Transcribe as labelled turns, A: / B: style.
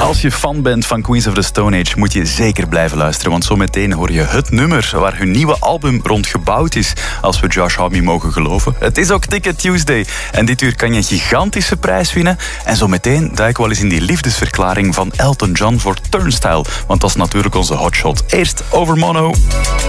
A: Als je fan bent van Queens of the Stone Age, moet je zeker blijven luisteren. Want zometeen hoor je het nummer waar hun nieuwe album rond gebouwd is, als we Josh Homme mogen geloven. Het is ook Ticket Tuesday. En dit uur kan je een gigantische prijs winnen. En zometeen duik ik wel eens in die liefdesverklaring van Elton John voor Turnstile. Want dat is natuurlijk onze hotshot. Eerst over Mono.